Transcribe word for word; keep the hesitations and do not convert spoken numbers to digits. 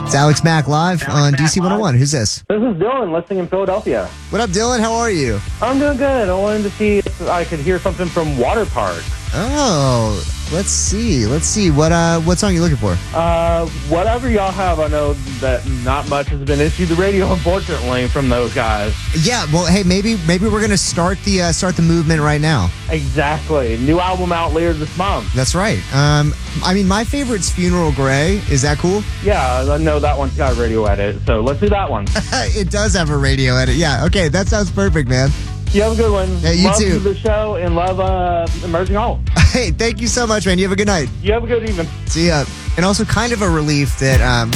It's Alex Mack live on D C one oh one. Who's this? This is Dylan, listening in Philadelphia. What up, Dylan? How are you? I'm doing good. I wanted to see if I could hear something from Water Park. Oh, let's see. Let's see. What uh, what song are you looking for? Uh, whatever y'all have. I know that not much has been issued to the radio, unfortunately, from those guys. Yeah. Well, hey, maybe maybe we're gonna start the uh, start the movement right now. Exactly. New album out later this month. That's right. Um, I mean, my favorite's Funeral Grey. Is that cool? Yeah, I know that one's got a radio edit, so let's do that one. It does have a radio edit. Yeah. Okay, that sounds perfect, man. You have a good one. Yeah, you love too. the show and love uh, Emerging Hall. Hey, thank you so much, man. You have a good night. You have a good evening. See ya. And also kind of a relief that um,